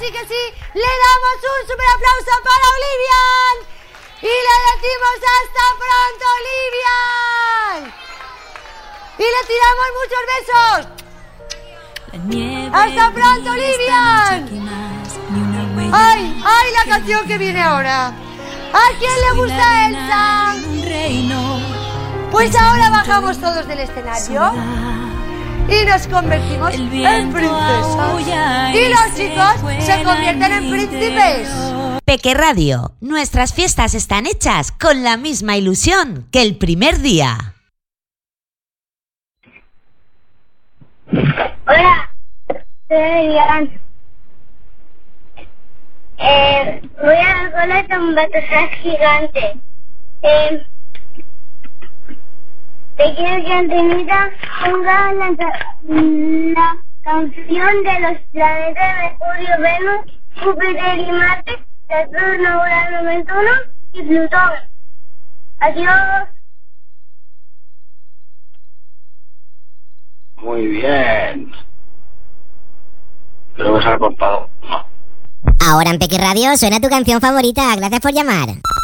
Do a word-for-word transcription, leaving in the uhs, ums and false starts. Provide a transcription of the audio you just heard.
sí, que sí, le damos un super aplauso para Olivian y le decimos hasta pronto, Olivian, y le tiramos muchos besos. Hasta pronto, Olivian. Ay, ay, la canción que viene ahora. ¿A quién le gusta Elsa? Pues ahora bajamos todos del escenario y nos convertimos en princesas. Y los chicos se convierten en príncipes. Peque Radio, nuestras fiestas están hechas con la misma ilusión que el primer día. Hola, soy Elian. Eh, voy al cole con Batosas gigante. Eh, te quiero que Antenita ponga la, la canción de los planetas Mercurio, Venus, Júpiter y Marte, Saturno, Urano, Neptuno y Plutón. Adiós. Muy bien. Creo que se ha cortado. No. Ahora en Peque Radio suena tu canción favorita. Gracias por llamar.